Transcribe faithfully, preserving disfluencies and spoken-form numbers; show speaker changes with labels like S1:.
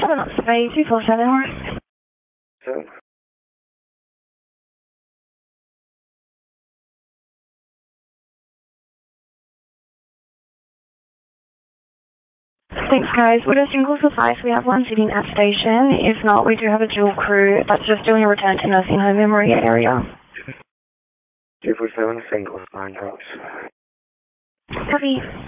S1: seven, that's Bay two four seven, alright.
S2: Seven.
S1: Thanks, guys. Would a single suffice? We have one sitting at station. If not, we do have a dual crew that's just doing a return to nursing home memory area.
S2: two four seven, single, nine drops.
S1: Copy.